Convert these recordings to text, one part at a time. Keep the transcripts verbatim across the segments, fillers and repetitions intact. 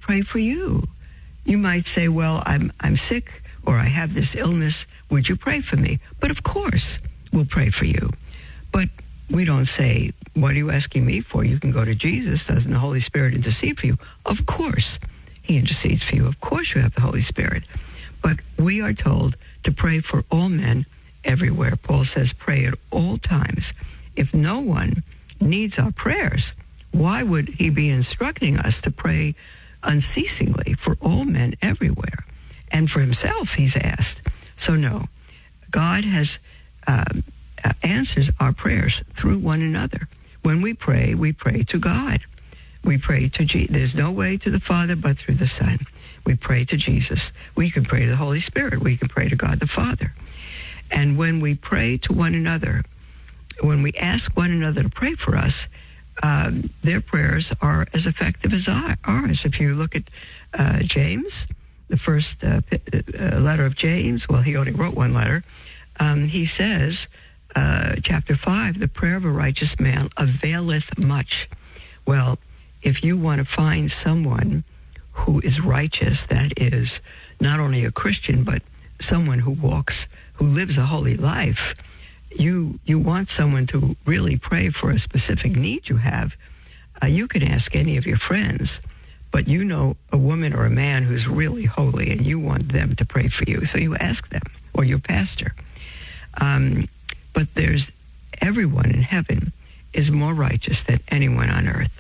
pray for you. You might say, well, I'm I'm sick, or I have this illness. Would you pray for me? But of course, we'll pray for you. But we don't say, what are you asking me for? You can go to Jesus. Doesn't the Holy Spirit intercede for you? Of course, he intercedes for you. Of course you have the Holy Spirit. But we are told to pray for all men everywhere. Paul says, pray at all times. If no one needs our prayers, why would he be instructing us to pray unceasingly for all men everywhere? And for himself, he's asked. So no, God has um, uh, answers our prayers through one another. When we pray, we pray to God. We pray to Jesus. There's no way to the Father but through the Son. We pray to Jesus. We can pray to the Holy Spirit. We can pray to God the Father. And when we pray to one another, when we ask one another to pray for us, um, their prayers are as effective as ours. If you look at uh, James, the first uh, uh, letter of James, well, he only wrote one letter. Um, he says, uh, chapter five, the prayer of a righteous man availeth much. Well, if you want to find someone who is righteous, that is not only a Christian, but someone who walks, who lives a holy life, you you want someone to really pray for a specific need you have, uh, you can ask any of your friends, but you know a woman or a man who's really holy and you want them to pray for you, so you ask them, or your pastor. Um, but there's, everyone in heaven is more righteous than anyone on earth.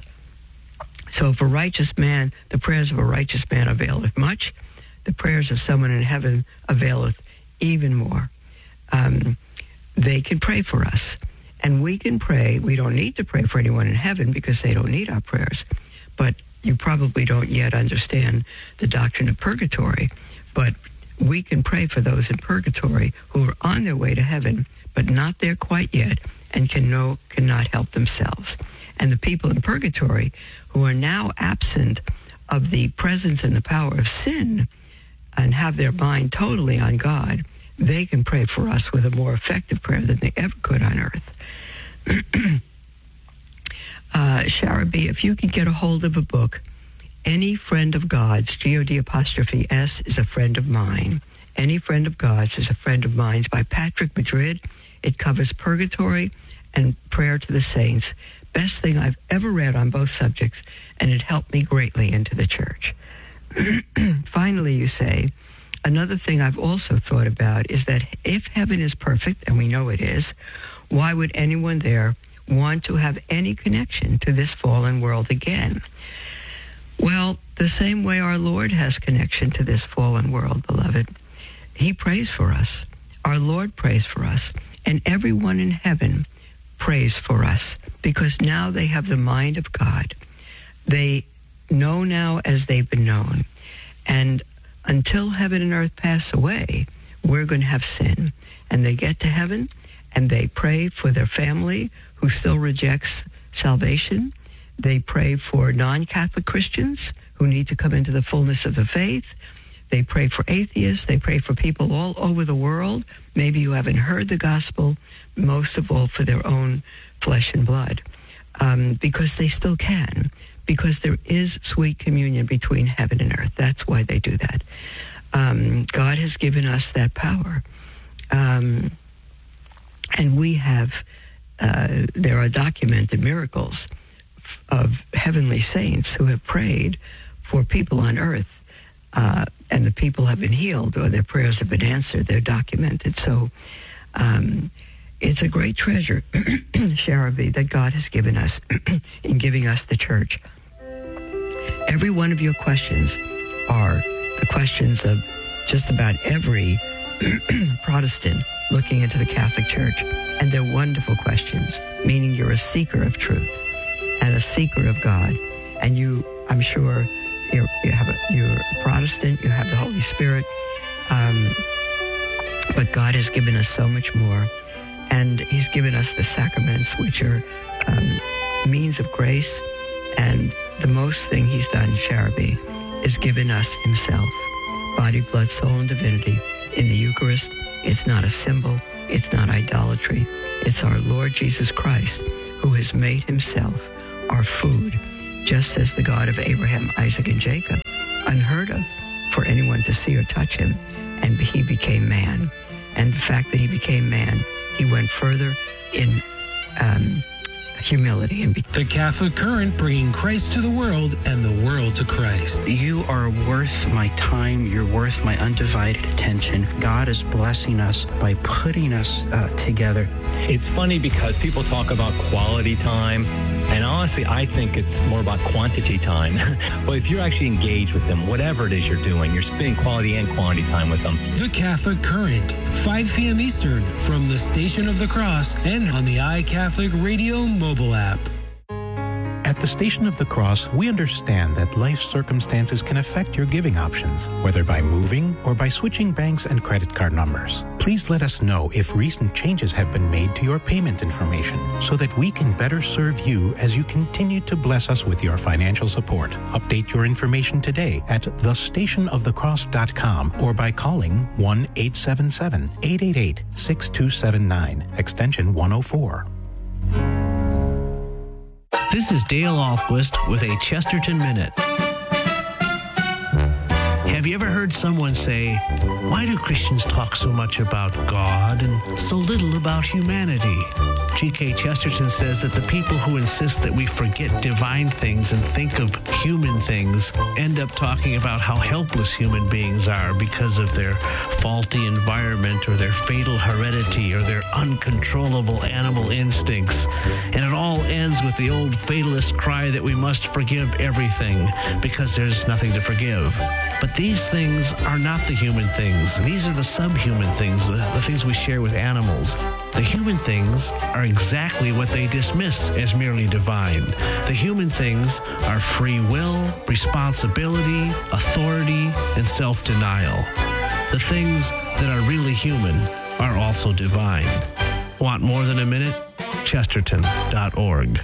So if a righteous man, the prayers of a righteous man availeth much, the prayers of someone in heaven availeth even more. Um, they can pray for us. And we can pray. We don't need to pray for anyone in heaven because they don't need our prayers. But you probably don't yet understand the doctrine of purgatory. But we can pray for those in purgatory who are on their way to heaven, but not there quite yet, and can know, cannot help themselves. And the people in purgatory who are now absent of the presence and the power of sin and have their mind totally on God, they can pray for us with a more effective prayer than they ever could on earth. uh, Sharabi, if you can get a hold of a book, Any Friend of God's, G O D apostrophe S, is a friend of mine. Any Friend of God's is a friend of mine. It's by Patrick Madrid. It covers purgatory and prayer to the saints. Best thing I've ever read on both subjects, and it helped me greatly into the church. Finally, you say, another thing I've also thought about is that if heaven is perfect, and we know it is, why would anyone there want to have any connection to this fallen world again? Well, the same way our Lord has connection to this fallen world, beloved. He prays for us. Our Lord prays for us. And everyone in heaven prays for us because now they have the mind of God. They know now as they've been known. And until heaven and earth pass away, we're going to have sin. And they get to heaven and they pray for their family who still rejects salvation. They pray for non-Catholic Christians who need to come into the fullness of the faith. They pray for atheists. They pray for people all over the world. Maybe you haven't heard the gospel, most of all for their own flesh and blood, um, because they still can, because there is sweet communion between heaven and earth. That's why they do that. Um, God has given us that power. Um, and we have, uh, there are documented miracles of heavenly saints who have prayed for people on earth, uh, and the people have been healed or their prayers have been answered. They're documented. So um, it's a great treasure, Sharabi, that God has given us in giving us the church. Every one of your questions are the questions of just about every Protestant looking into the Catholic Church. And they're wonderful questions, meaning you're a seeker of truth and a seeker of God. And you, I'm sure, you're, you have a, you're a Protestant, you have the Holy Spirit, um, but God has given us so much more. And he's given us the sacraments, which are um, means of grace. And the most thing he's done, Sharabi, is given us himself, body, blood, soul, and divinity in the Eucharist. It's not a symbol. It's not idolatry. It's our Lord Jesus Christ who has made himself our food, just as the God of Abraham, Isaac, and Jacob unheard of for anyone to see or touch him, and he became man. And the fact that he became man, he went further in um, humility. And be- the Catholic Current, bringing Christ to the world and the world to Christ. You are worth my time. You're worth my undivided attention. God is blessing us by putting us uh, together. It's funny because people talk about quality time, and honestly, I think it's more about quantity time. But if you're actually engaged with them, whatever it is you're doing, you're spending quality and quantity time with them. The Catholic Current, five p.m. Eastern, from the Station of the Cross and on the iCatholic Radio mobile app. At the Station of the Cross, we understand that life circumstances can affect your giving options, whether by moving or by switching banks and credit card numbers. Please let us know if recent changes have been made to your payment information so that we can better serve you as you continue to bless us with your financial support. Update your information today at the station of the cross dot com or by calling one eight seven seven, eight eight eight, six two seven nine, extension one oh four. This is Dale Alquist with a Chesterton Minute. Have you ever heard someone say, why do Christians talk so much about God and so little about humanity? G K Chesterton says that the people who insist that we forget divine things and think of human things end up talking about how helpless human beings are because of their faulty environment or their fatal heredity or their uncontrollable animal instincts. And it all ends with the old fatalist cry that we must forgive everything because there's nothing to forgive. But these things are not the human things. These are the subhuman things, the, the things we share with animals. The human things are exactly what they dismiss as merely divine. The human things are free will, responsibility, authority, and self-denial. The things that are really human are also divine. Want more than a minute? Chesterton dot org.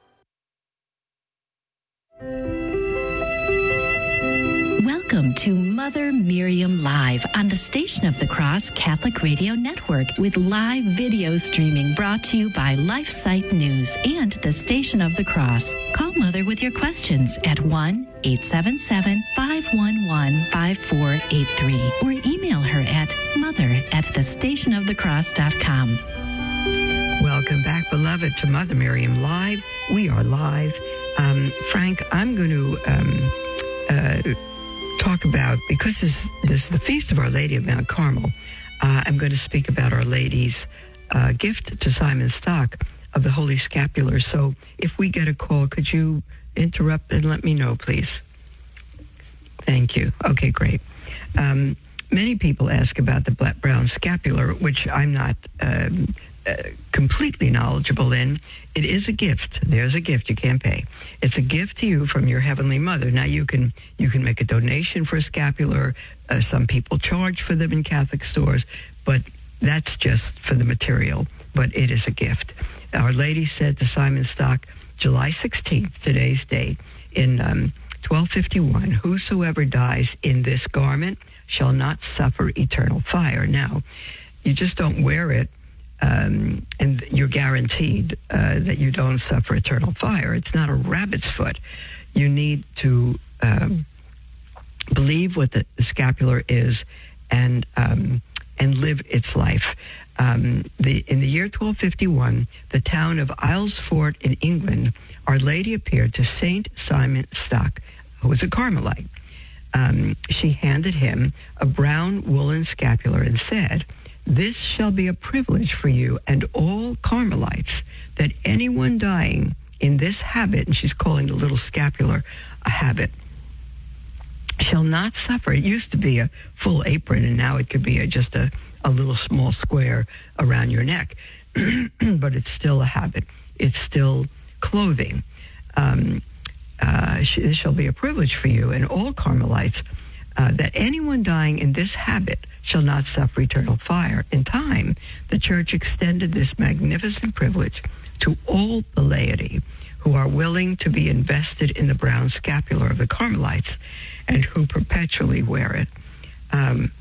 Welcome to Mother Miriam Live on the Station of the Cross Catholic Radio Network with live video streaming brought to you by LifeSite News and the Station of the Cross. Call Mother with your questions at one eight seven seven, five one one, five four eight three or email her at mother at the station of the cross dot com. Welcome back, beloved, to Mother Miriam Live. We are live. Um, Frank, I'm going to um, uh, talk about, because this, this is the Feast of Our Lady of Mount Carmel, uh, I'm going to speak about Our Lady's uh, gift to Simon Stock of the Holy Scapular. So if we get a call, could you interrupt and let me know, please? Thank you. Okay, great. Um, many people ask about the Black Brown Scapular, which I'm not um, uh, completely knowledgeable in. It is a gift. There's a gift you can't pay. It's a gift to you from your Heavenly Mother. Now, you can you can make a donation for a scapular. Uh, some people charge for them in Catholic stores, but that's just for the material. But it is a gift. Our Lady said to Simon Stock, July sixteenth, today's date, in um, twelve fifty-one, whosoever dies in this garment shall not suffer eternal fire. Now, you just don't wear it, um, and you're guaranteed uh, that you don't suffer eternal fire. It's not a rabbit's foot. You need to um, believe what the, the scapular is and um, and live its life. Um, the, in the year twelve fifty-one, the town of Aylesford in England, Our Lady appeared to Saint Simon Stock, who was a Carmelite. Um, she handed him a brown woolen scapular and said, "This shall be a privilege for you and all Carmelites, that anyone dying in this habit," and she's calling the little scapular a habit, "shall not suffer." It used to be a full apron, and now it could be a, just a, a little small square around your neck. But it's still a habit. It's still clothing. Um, uh, sh- this shall be a privilege for you and all Carmelites, uh, that anyone dying in this habit shall not suffer eternal fire. In time, the Church extended this magnificent privilege to all the laity who are willing to be invested in the brown scapular of the Carmelites and who perpetually wear it. Um,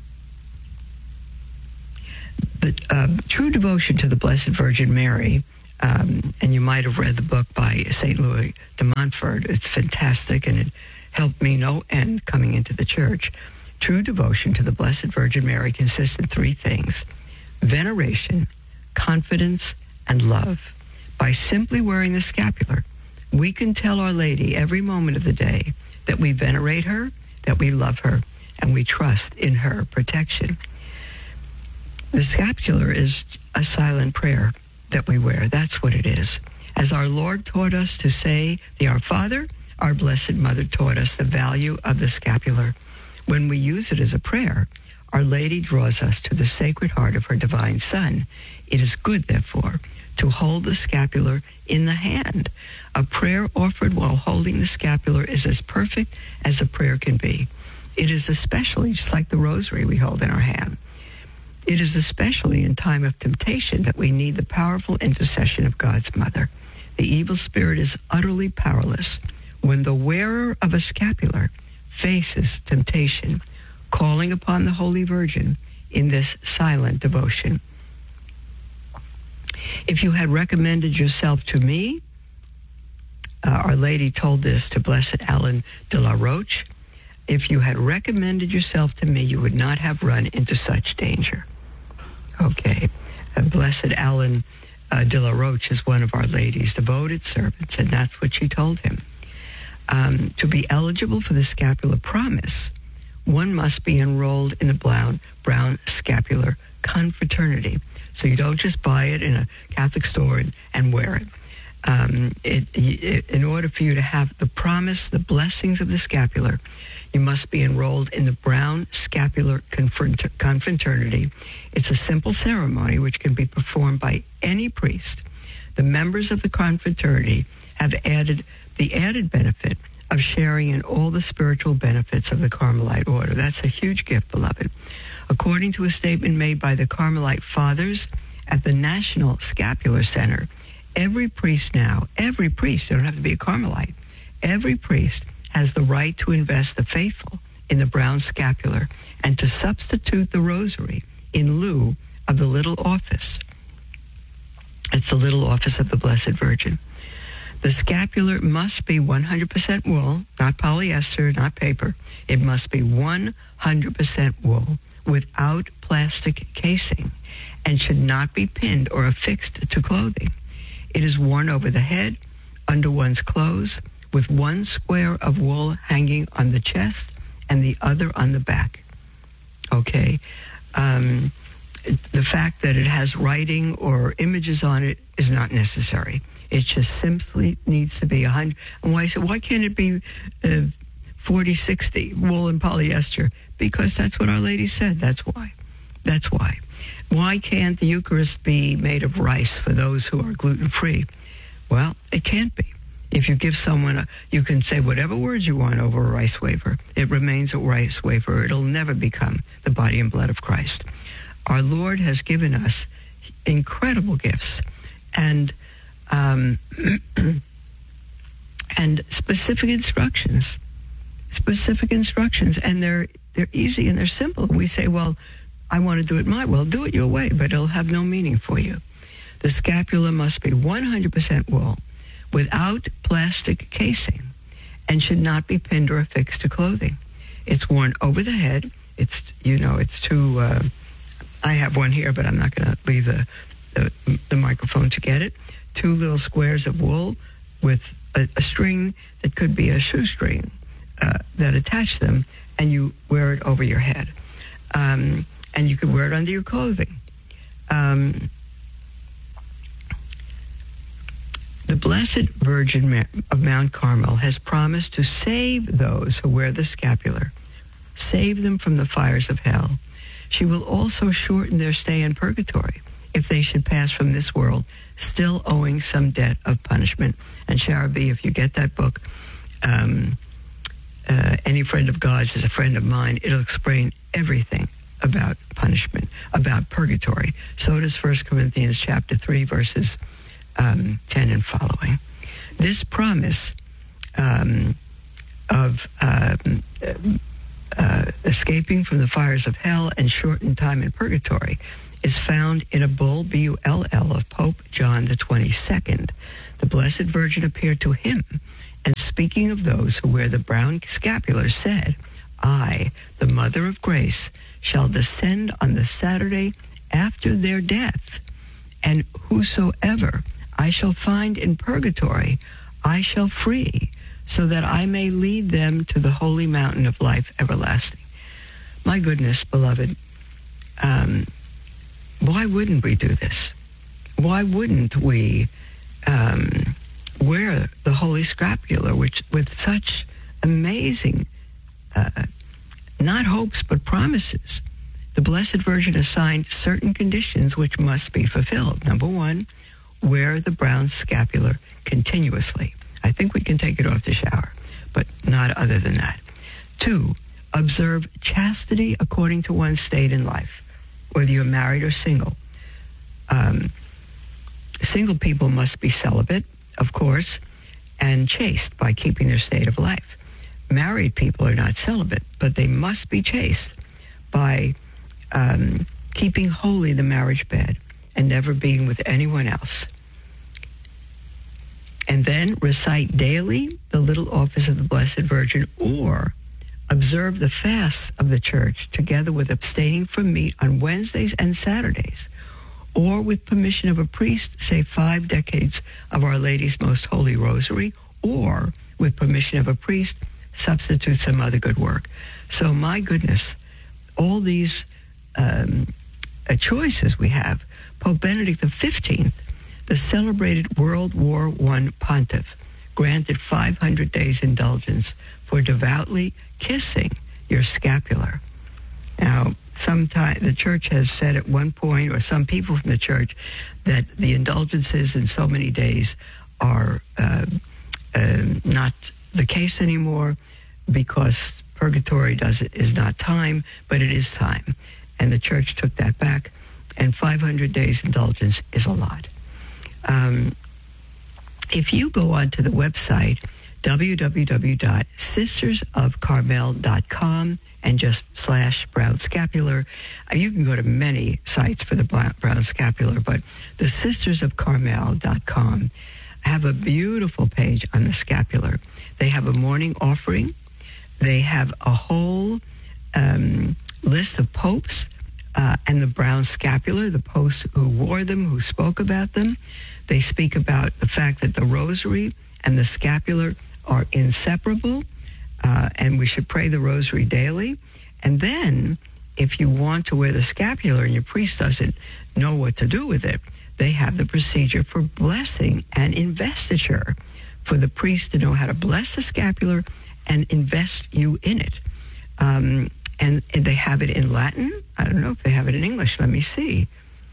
the uh, true devotion to the Blessed Virgin Mary Um, and you might have read the book by Saint Louis de Montfort. It's fantastic, and it helped me no end coming into the church. True devotion to the Blessed Virgin Mary consists in three things: veneration, confidence, and love. By simply wearing the scapular, we can tell Our Lady every moment of the day that we venerate her, that we love her, and we trust in her protection. The scapular is a silent prayer that we wear. That's what it is. As our Lord taught us to say the Our Father, our Blessed Mother taught us the value of the scapular. When we use it as a prayer, Our Lady draws us to the Sacred Heart of her Divine Son. It is good, therefore, to hold the scapular in the hand. A prayer offered while holding the scapular is as perfect as a prayer can be. It is especially, just like the rosary we hold in our hand, it is especially in time of temptation that we need the powerful intercession of God's Mother. The evil spirit is utterly powerless when the wearer of a scapular faces temptation, calling upon the Holy Virgin in this silent devotion. If you had recommended yourself to me, uh, Our Lady told this to Blessed Alan de la Roche, if you had recommended yourself to me, you would not have run into such danger. Okay. Uh, Blessed Alan uh, de la Roche is one of Our Lady's devoted servants, and that's what she told him. Um, to be eligible for the scapular promise, one must be enrolled in the brown, brown scapular confraternity. So you don't just buy it in a Catholic store and, and wear it. Um, it, it. In order for you to have the promise, the blessings of the scapular, you must be enrolled in the brown scapular confraternity. It's a simple ceremony which can be performed by any priest. The members of the confraternity have added the added benefit of sharing in all the spiritual benefits of the Carmelite order. That's a huge gift, beloved. According to a statement made by the Carmelite Fathers at the National Scapular Center, every priest now, every priest, they don't have to be a Carmelite, every priest has the right to invest the faithful in the brown scapular and to substitute the rosary in lieu of the little office. It's the little office of the Blessed Virgin. The scapular must be one hundred percent wool, not polyester, not paper. It must be one hundred percent wool without plastic casing and should not be pinned or affixed to clothing. It is worn over the head, under one's clothes, with one square of wool hanging on the chest and the other on the back. Okay? Um, the fact that it has writing or images on it is not necessary. It just simply needs to be one hundred. And why I said, why can't it be uh, forty sixty wool and polyester? Because that's what Our Lady said. That's why. That's why. Why can't the Eucharist be made of rice for those who are gluten-free? Well, it can't be. If you give someone, a, you can say whatever words you want over a rice wafer. It remains a rice wafer. It'll never become the body and blood of Christ. Our Lord has given us incredible gifts and um, and specific instructions, specific instructions, and they're they're easy and they're simple. We say, well, I want to do it my way. Do it your way, but it'll have no meaning for you. The scapula must be one hundred percent wool, without plastic casing, and should not be pinned or affixed to clothing. It's worn over the head. It's, you know, it's too, uh, I have one here, but I'm not going to leave the, the the microphone to get it. Two little squares of wool with a, a string that could be a shoestring uh, that attach them, and you wear it over your head. Um, and you could wear it under your clothing. Um, The Blessed Virgin of Mount Carmel has promised to save those who wear the scapular, save them from the fires of hell. She will also shorten their stay in purgatory if they should pass from this world still owing some debt of punishment. And Shara B, if you get that book, um, uh, Any Friend of God's is a Friend of Mine, it'll explain everything about punishment, about purgatory. So does First Corinthians chapter three, verses Um, ten and following. This promise um, of um, uh, escaping from the fires of hell and shortened time in purgatory is found in a bull, B U L L, of Pope John the twenty-second. The Blessed Virgin appeared to him, and speaking of those who wear the brown scapular, said, I, the Mother of Grace, shall descend on the Saturday after their death, and whosoever I shall find in purgatory, I shall free, so that I may lead them to the holy mountain of life everlasting. My goodness, beloved, um, why wouldn't we do this? Why wouldn't we um, wear the holy scapular, which with such amazing, uh, not hopes, but promises? The Blessed Virgin assigned certain conditions which must be fulfilled. Number one, wear the brown scapular continuously. I think we can take it off the shower, but not other than that. Two, observe chastity according to one's state in life, whether you're married or single. Um, single people must be celibate, of course, and chaste by keeping their state of life. Married people are not celibate, but they must be chaste by um, keeping holy the marriage bed and never being with anyone else. And then recite daily the little office of the Blessed Virgin, or observe the fasts of the church together with abstaining from meat on Wednesdays and Saturdays, or with permission of a priest, say five decades of Our Lady's Most Holy Rosary, or with permission of a priest, substitute some other good work. So my goodness, all these um, uh, choices we have. Pope Benedict the fifteenth, the celebrated World War One pontiff, granted five hundred days indulgence for devoutly kissing your scapular. Now, sometime the church has said at one point, or some people from the church, that the indulgences in so many days are uh, uh, not the case anymore, because purgatory does it is not time, but it is time. And the church took that back, and five hundred days indulgence is a lot. Um, if you go onto the website, w w w dot sisters of carmel dot com, and just slash brown scapular, you can go to many sites for the brown scapular, but the sisters of carmel dot com have a beautiful page on the scapular. They have a morning offering. They have a whole um, list of popes uh, and the brown scapular, the popes who wore them, who spoke about them. They speak about the fact that the rosary and the scapular are inseparable, uh, and we should pray the rosary daily. And then, if you want to wear the scapular and your priest doesn't know what to do with it, they have the procedure for blessing and investiture, for the priest to know how to bless the scapular and invest you in it. Um, and, and they have it in Latin. I don't know if they have it in English. Let me see.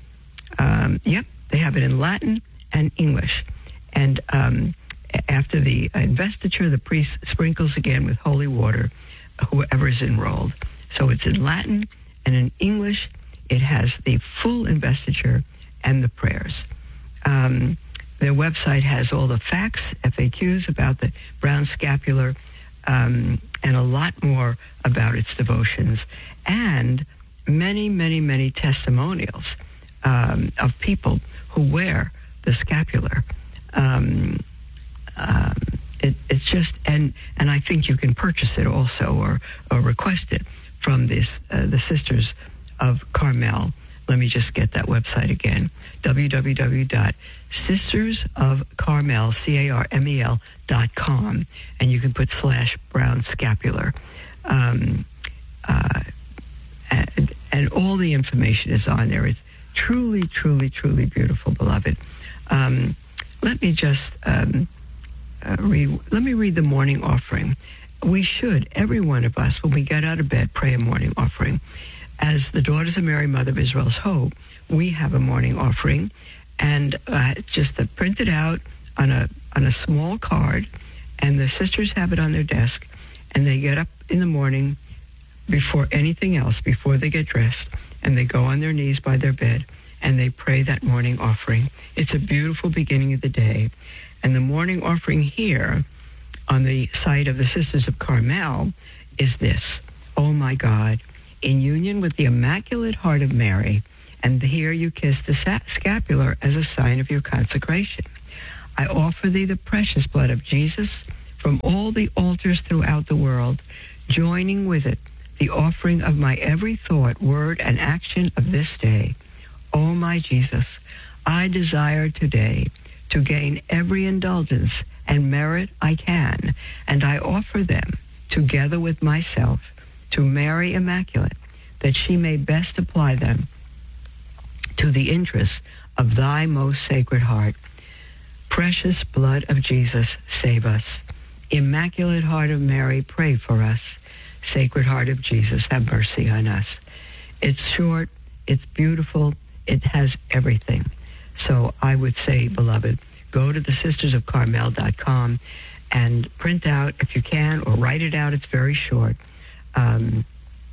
Um, yep, they have it in Latin and English. And um, after the investiture, the priest sprinkles again with holy water whoever is enrolled. So it's in Latin and in English. It has the full investiture and the prayers. Um, their website has all the facts, F A Qs about the brown scapular, um, and a lot more about its devotions, and many, many, many testimonials um, of people who wear the scapular. Um, um, it, it's just, and and I think you can purchase it also, or or request it from this uh, the Sisters of Carmel. Let me just get that website again: w w w dot sisters of carmel, C A R M E L dot com, and you can put slash brown scapular, um, uh, and, and all the information is on there. It's truly, truly, truly beautiful, beloved. Um, let me just um, uh, read. Let me read the morning offering. We should, every one of us, when we get out of bed, pray a morning offering. As the Daughters of Mary, Mother of Israel's Hope, we have a morning offering, and uh, just to print it out on a on a small card, and the sisters have it on their desk, and they get up in the morning before anything else, before they get dressed, and they go on their knees by their bed, and they pray that morning offering. It's a beautiful beginning of the day. And the morning offering here on the site of the Sisters of Carmel is this: Oh my God, in union with the Immaculate Heart of Mary and here you kiss the sa- scapular as a sign of your consecration. I offer thee the precious blood of Jesus from all the altars throughout the world, joining with it the offering of my every thought, word, and action of this day. O my Jesus, I desire today to gain every indulgence and merit I can, and I offer them, together with myself, to Mary Immaculate, that she may best apply them to the interests of thy most sacred heart. Precious blood of Jesus, save us. Immaculate Heart of Mary, pray for us. Sacred Heart of Jesus, have mercy on us. It's short, it's beautiful, it has everything. So I would say, beloved, go to the sisters of carmel dot com and print out, if you can, or write it out, it's very short, um,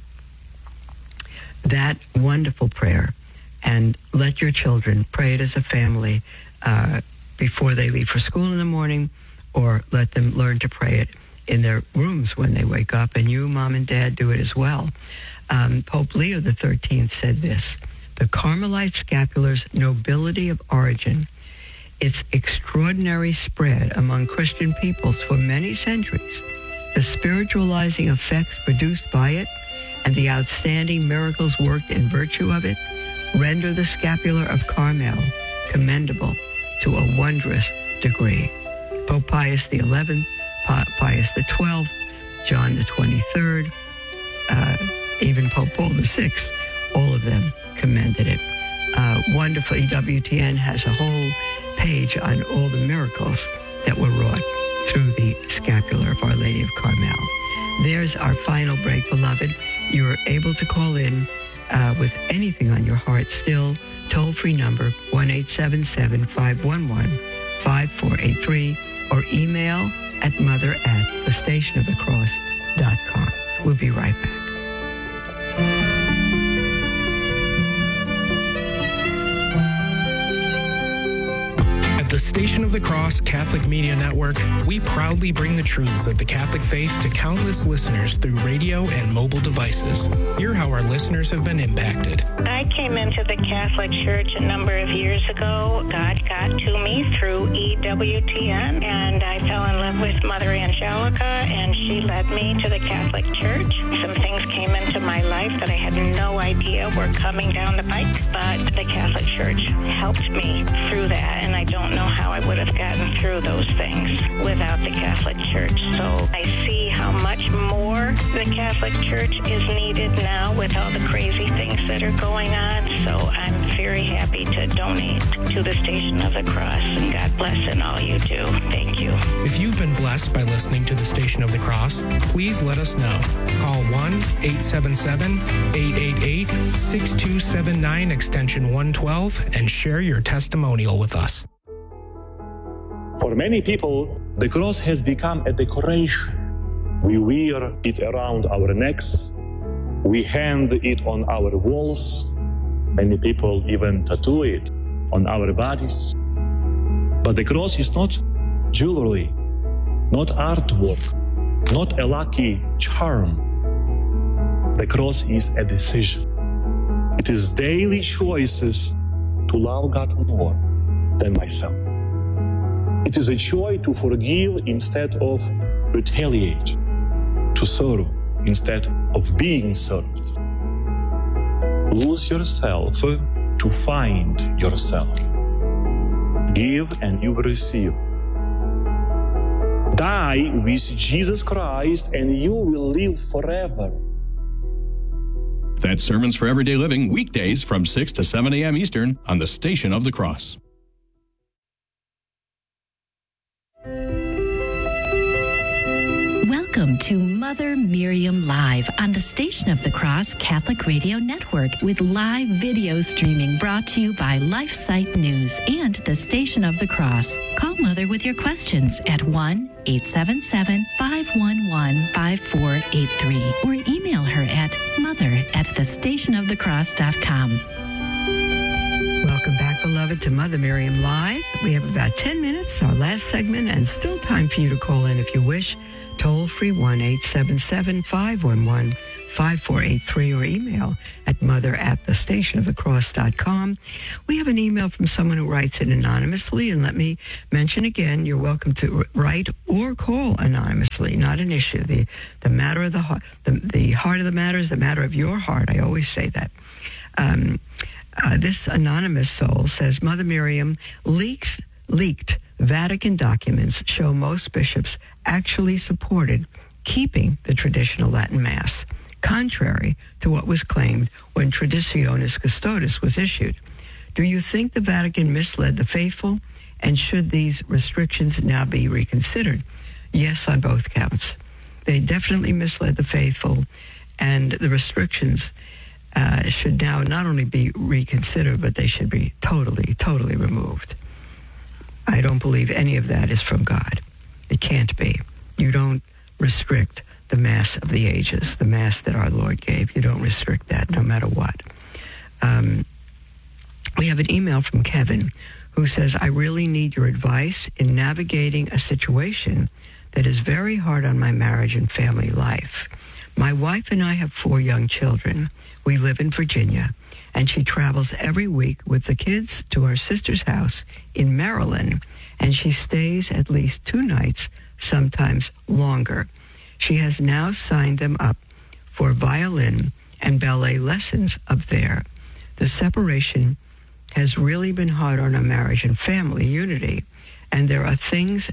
that wonderful prayer. And let your children pray it as a family uh, before they leave for school in the morning, or let them learn to pray it in their rooms when they wake up, and you, Mom and Dad, do it as well. Um, Pope Leo the thirteenth said this: the Carmelite scapular's nobility of origin, its extraordinary spread among Christian peoples for many centuries, the spiritualizing effects produced by it, and the outstanding miracles worked in virtue of it, render the scapular of Carmel commendable to a wondrous degree. Pope Pius the eleventh, Pius the twelfth, John the twenty-third, uh, even Pope Paul the sixth, all of them commended it. Uh, wonderful. E W T N has a whole page on all the miracles that were wrought through the scapular of Our Lady of Carmel. There's our final break, beloved. You're able to call in uh, with anything on your heart still. Toll-free number one eight seven seven, five one one, five four eight three, or email at mother at the station of the cross dot com. We'll be right back. At the Station of the Cross Catholic Media Network, we proudly bring the truths of the Catholic faith to countless listeners through radio and mobile devices. Hear how our listeners have been impacted. I came into the Catholic Church a number of years ago. God got to me through E W T N, and I fell in love with Mother Angelica, and she led me to the Catholic Church. Some things came into my life that I had no idea were coming down the pike, but the Catholic Church helped me through that, and I don't know how I would have gotten through those things without the Catholic Church. So I see how much more the Catholic Church is needed now with all the crazy things that are going on. So I'm very happy to donate to the Station of the Cross, and God bless in all you do. Thank you. If you've been blessed by listening to the Station of the Cross, please let us know. Call one eight seven seven, eight eight eight, six two seven nine extension one twelve and share your testimonial with us. For many people, the cross has become a decoration. We wear it around our necks. We hang it on our walls. Many people even tattoo it on our bodies. But the cross is not jewelry, not artwork, not a lucky charm. The cross is a decision. It is daily choices to love God more than myself. It is a choice to forgive instead of retaliate, to serve instead of being served. Lose yourself to find yourself. Give and you will receive. Die with Jesus Christ and you will live forever. That's Sermons for Everyday Living, weekdays from six to seven a.m. Eastern on the Station of the Cross. Welcome to Mother Miriam Live on the Station of the Cross Catholic Radio Network, with live video streaming brought to you by LifeSite News and the Station of the Cross. Call Mother with your questions at one eight seven seven, five one one, five four eight three or email her at mother at the station of the cross dot com. Welcome back, beloved, to Mother Miriam Live. We have about ten minutes, our last segment, and still time for you to call in if you wish. Toll free one eight seven seven, five one one, five four eight three or email at mother at the station of the cross dot com. We have an email from someone who writes it anonymously, and let me mention again, you're welcome to write or call anonymously, not an issue. The the matter of the heart, the, the heart of the matter is the matter of your heart. I always say that. Um, uh, this anonymous soul says, Mother Miriam, leaked, leaked Vatican documents show most bishops actually supported keeping the traditional Latin Mass, contrary to what was claimed when Traditionis Custodes was issued. Do you think the Vatican misled the faithful, and should these restrictions now be reconsidered? Yes, on both counts. They definitely misled the faithful, and the restrictions uh, should now not only be reconsidered, but they should be totally, totally removed. I don't believe any of that is from God. It can't be. You don't restrict the Mass of the ages, the Mass that our Lord gave. You don't restrict that no matter what. Um, we have an email from Kevin who says, I really need your advice in navigating a situation that is very hard on my marriage and family life. My wife and I have four young children. We live in Virginia, and she travels every week with the kids to her sister's house in Maryland, and she stays at least two nights, sometimes longer. She has now signed them up for violin and ballet lessons up there. The separation has really been hard on our marriage and family unity, and there are things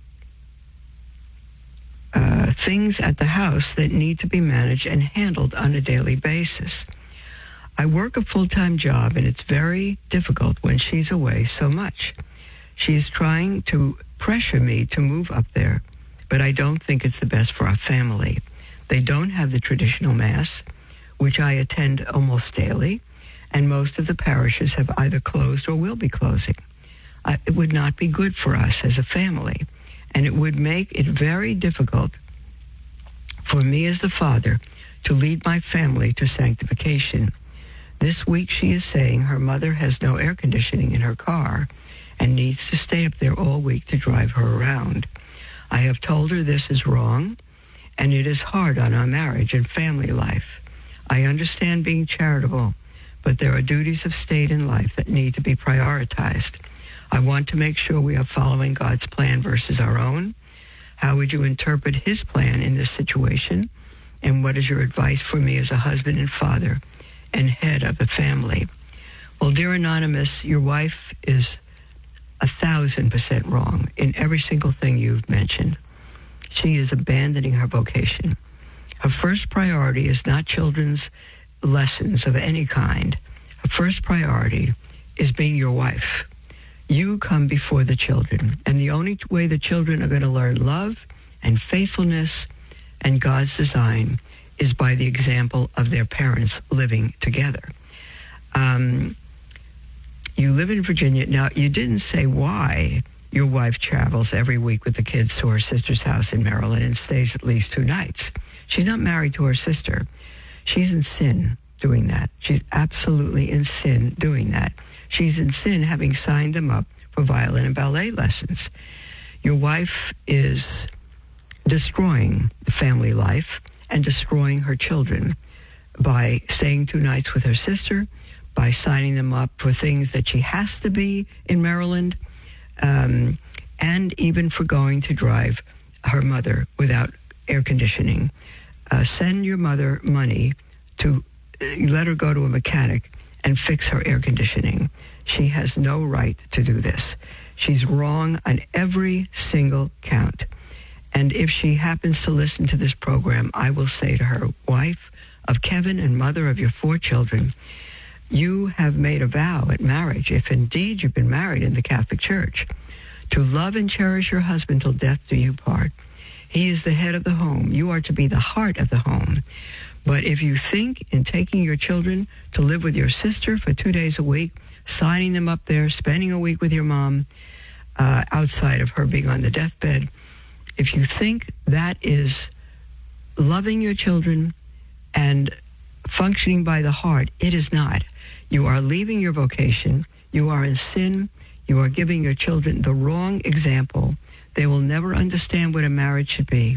uh, things at the house that need to be managed and handled on a daily basis. I work a full-time job, and it's very difficult when she's away so much. She is trying to pressure me to move up there, but I don't think it's the best for our family. They don't have the traditional Mass, which I attend almost daily, and most of the parishes have either closed or will be closing. Uh, it would not be good for us as a family, and it would make it very difficult for me as the father to lead my family to sanctification. This week she is saying her mother has no air conditioning in her car and needs to stay up there all week to drive her around. I have told her this is wrong, and it is hard on our marriage and family life. I understand being charitable, but there are duties of state and life that need to be prioritized. I want to make sure we are following God's plan versus our own. How would you interpret his plan in this situation? And what is your advice for me as a husband and father and head of the family? Well, dear Anonymous, your wife is a thousand percent wrong in every single thing you've mentioned. She is abandoning her vocation. Her first priority is not children's lessons of any kind. Her first priority is being your wife. You come before the children, and the only way the children are going to learn love and faithfulness and God's design is by the example of their parents living together. Um, you live in Virginia. Now, you didn't say why your wife travels every week with the kids to her sister's house in Maryland and stays at least two nights. She's not married to her sister. She's in sin doing that. She's absolutely in sin doing that. She's in sin having signed them up for violin and ballet lessons. Your wife is destroying the family life and destroying her children by staying two nights with her sister, by signing them up for things that she has to be in Maryland, um, and even for going to drive her mother without air conditioning. Uh, send your mother money to uh, let her go to a mechanic and fix her air conditioning. She has no right to do this. She's wrong on every single count. And if she happens to listen to this program, I will say to her, wife of Kevin and mother of your four children, you have made a vow at marriage, if indeed you've been married in the Catholic Church, to love and cherish your husband till death do you part. He is the head of the home. You are to be the heart of the home. But if you think in taking your children to live with your sister for two days a week, signing them up there, spending a week with your mom, uh, outside of her being on the deathbed, if you think that is loving your children and functioning by the heart, it is not. You are leaving your vocation. You are in sin. You are giving your children the wrong example. They will never understand what a marriage should be.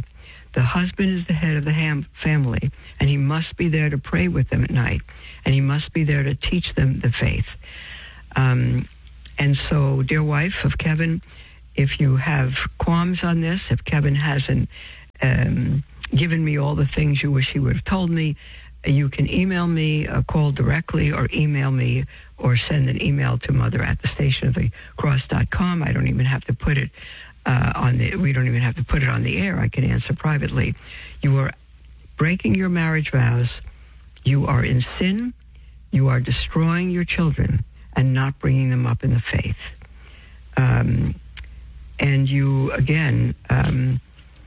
The husband is the head of the ham- family, and he must be there to pray with them at night, and he must be there to teach them the faith. Um, and so, dear wife of Kevin, if you have qualms on this, if Kevin hasn't um, given me all the things you wish he would have told me, you can email me, uh, call directly, or email me, or send an email to mother at the station of the cross dot com. I don't even have to put it uh, on the, we don't even have to put it on the air. I can answer privately. You are breaking your marriage vows. You are in sin. You are destroying your children and not bringing them up in the faith. Um, and you, again, um,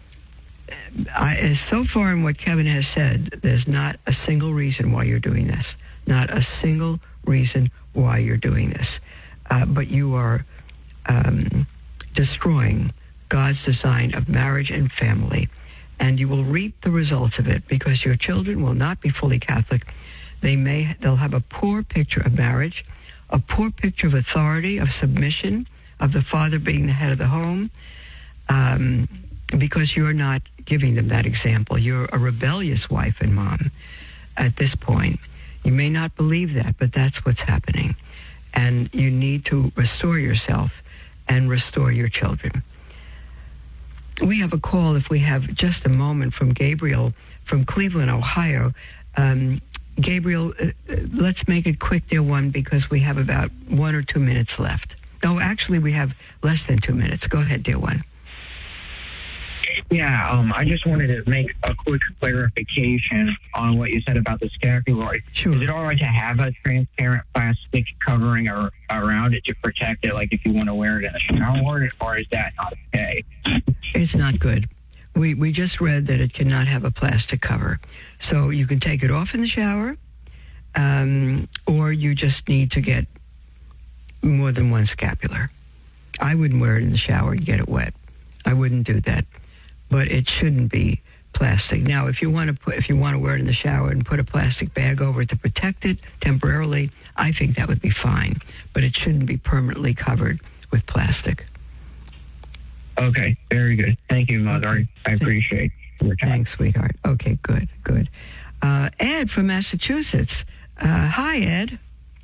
I, so far in what Kevin has said, there's not a single reason why you're doing this. Not a single reason why you're doing this. Uh, but you are um, destroying God's design of marriage and family. And you will reap the results of it because your children will not be fully Catholic. They may, they'll have a poor picture of marriage, a poor picture of authority, of submission, of the father being the head of the home, um, because you're not giving them that example. You're a rebellious wife and mom at this point. You may not believe that, but that's what's happening. And you need to restore yourself and restore your children. We have a call, if we have just a moment, from Gabriel from Cleveland, Ohio. Um, Gabriel, uh, let's make it quick, dear one, because we have about one or two minutes left. No, actually, we have less than two minutes. Go ahead, dear one. Yeah, um, I just wanted to make a quick clarification on what you said about the scapular. Sure. Is it all right to have a transparent plastic covering or, around it to protect it, like if you want to wear it in the shower, or is that not okay? It's not good. We we just read that it cannot have a plastic cover. So you can take it off in the shower, um, or you just need to get more than one scapular. I wouldn't wear it in the shower and get it wet. I wouldn't do that. But it shouldn't be plastic. Now, if you want to put, if you want to wear it in the shower and put a plastic bag over it to protect it temporarily, I think that would be fine. But it shouldn't be permanently covered with plastic. Okay, very good. Thank you, Mother. Okay. I appreciate your time. Thanks, sweetheart. Okay, good, good. Uh, Ed from Massachusetts. Uh, hi, Ed.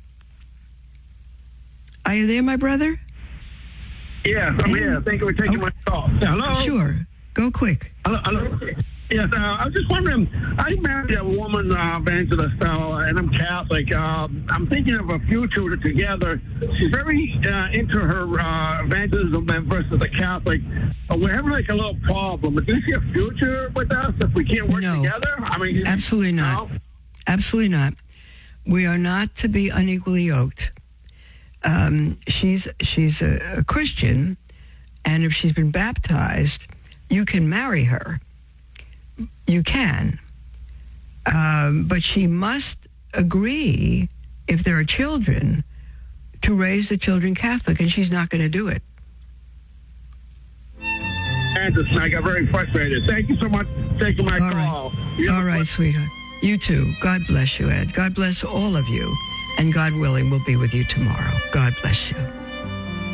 Are you there, my brother? Yes, I'm Ed. here. Thank you for taking okay. my call. Yeah, hello? Sure. Go quick. Hello, hello. Yes, uh, I was just wondering, I married a woman, uh, evangelist, uh, and I'm Catholic. Uh, I'm thinking of a future together. She's very uh, into her uh, evangelism versus a Catholic. Uh, we're having like a little problem. Do you see a future with us if we can't work no, together? I mean, absolutely not. No? Absolutely not. We are not to be unequally yoked. Um, she's she's a, a Christian, and if she's been baptized, you can marry her. You can. Um, but she must agree, if there are children, to raise the children Catholic, and she's not going to do it. And I got very frustrated. Thank you so much for taking my all call. Right. All right, sweetheart. You too. God bless you, Ed. God bless all of you. And God willing, we'll be with you tomorrow. God bless you.